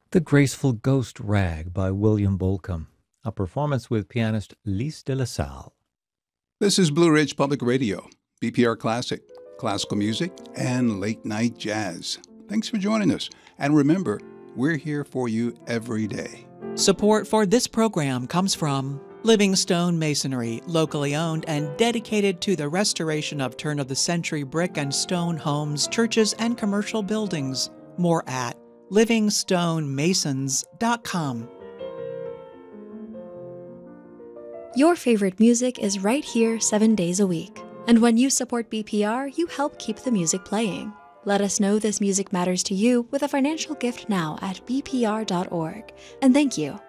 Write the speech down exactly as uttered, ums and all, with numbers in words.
The Graceful Ghost Rag by William Bolcom, a performance with pianist Lise de la Salle. This is Blue Ridge Public Radio, B P R Classic, classical music, and late night jazz. Thanks for joining us. And remember, we're here for you every day. Support for this program comes from Livingstone Masonry, locally owned and dedicated to the restoration of turn-of-the-century brick and stone homes, churches, and commercial buildings. More at livingstone masons dot com. Your favorite music is right here seven days a week. And when you support B P R, you help keep the music playing. Let us know this music matters to you with a financial gift now at b p r dot org. And thank you.